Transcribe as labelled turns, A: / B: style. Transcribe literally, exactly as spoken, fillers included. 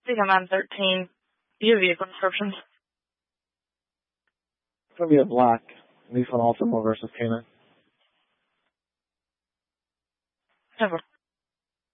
A: think I'm on thirteen. Do you have vehicle descriptions?
B: It's going to be a black Nissan Altima versus K nine.
A: Never.